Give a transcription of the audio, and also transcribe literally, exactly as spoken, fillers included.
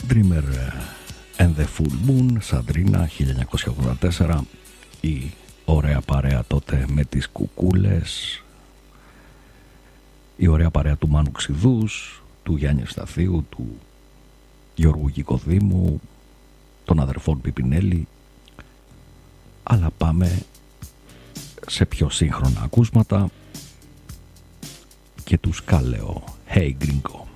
Dreamer and the Full Moon, Σαντρίνα, χίλια εννιακόσια ογδόντα τέσσερα. Η ωραία παρέα τότε με τις κουκούλες, η ωραία παρέα του Μάνου Ξηδούς, του Γιάννη Ευσταθίου, του Γιώργου Γικοδήμου, των αδερφών Πιπινέλη. Αλλά πάμε σε πιο σύγχρονα ακούσματα και τους Κάλεο. Hey Gringo.